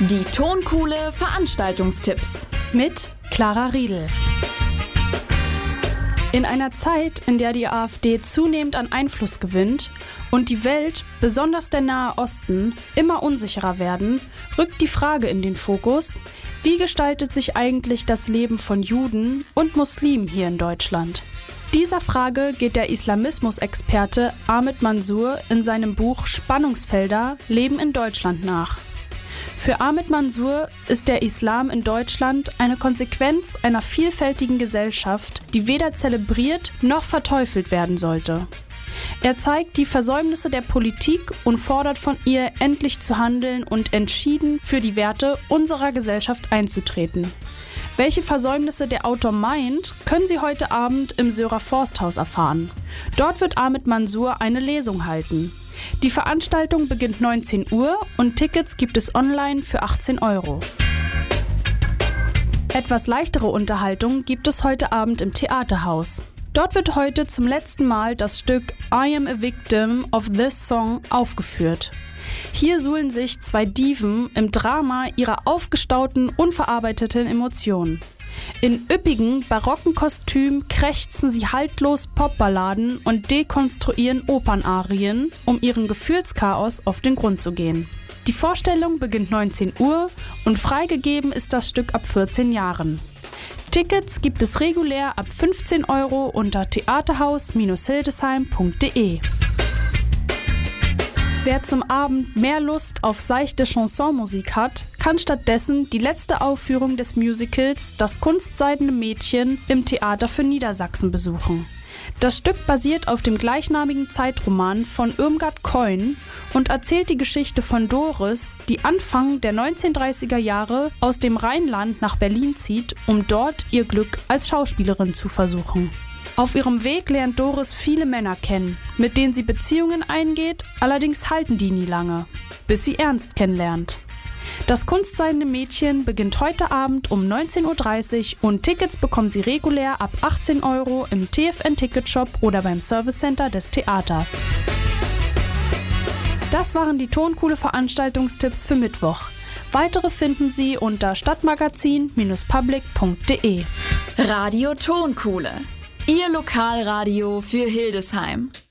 Die Tonkuhle Veranstaltungstipps mit Clara Riedel. In einer Zeit, in der die AfD zunehmend an Einfluss gewinnt und die Welt, besonders der Nahe Osten, immer unsicherer werden, rückt die Frage in den Fokus: Wie gestaltet sich eigentlich das Leben von Juden und Muslimen hier in Deutschland? Dieser Frage geht der Islamismusexperte Ahmed Mansour in seinem Buch Spannungsfelder – Leben in Deutschland nach. Für Ahmed Mansour ist der Islam in Deutschland eine Konsequenz einer vielfältigen Gesellschaft, die weder zelebriert noch verteufelt werden sollte. Er zeigt die Versäumnisse der Politik und fordert von ihr, endlich zu handeln und entschieden für die Werte unserer Gesellschaft einzutreten. Welche Versäumnisse der Autor meint, können Sie heute Abend im Sörer Forsthaus erfahren. Dort wird Ahmed Mansour eine Lesung halten. Die Veranstaltung beginnt 19 Uhr und Tickets gibt es online für 18 €. Etwas leichtere Unterhaltung gibt es heute Abend im Theaterhaus. Dort wird heute zum letzten Mal das Stück I Am a Victim of This Song aufgeführt. Hier suhlen sich zwei Diven im Drama ihrer aufgestauten, unverarbeiteten Emotionen. In üppigen, barocken Kostümen krächzen sie haltlos Popballaden und dekonstruieren Opernarien, um ihrem Gefühlschaos auf den Grund zu gehen. Die Vorstellung beginnt 19 Uhr und freigegeben ist das Stück ab 14 Jahren. Tickets gibt es regulär ab 15 € unter theaterhaus-hildesheim.de. Wer zum Abend mehr Lust auf seichte Chansonmusik hat, kann stattdessen die letzte Aufführung des Musicals Das kunstseidene Mädchen im Theater für Niedersachsen besuchen. Das Stück basiert auf dem gleichnamigen Zeitroman von Irmgard Keun und erzählt die Geschichte von Doris, die Anfang der 1930er Jahre aus dem Rheinland nach Berlin zieht, um dort ihr Glück als Schauspielerin zu versuchen. Auf ihrem Weg lernt Doris viele Männer kennen, mit denen sie Beziehungen eingeht, allerdings halten die nie lange, bis sie Ernst kennenlernt. Das kunstseidene Mädchen beginnt heute Abend um 19:30 Uhr und Tickets bekommen Sie regulär ab 18 € im TFN-Ticketshop oder beim Servicecenter des Theaters. Das waren die Tonkuhle Veranstaltungstipps für Mittwoch. Weitere finden Sie unter stadtmagazin-public.de. Radio Tonkuhle, Ihr Lokalradio für Hildesheim.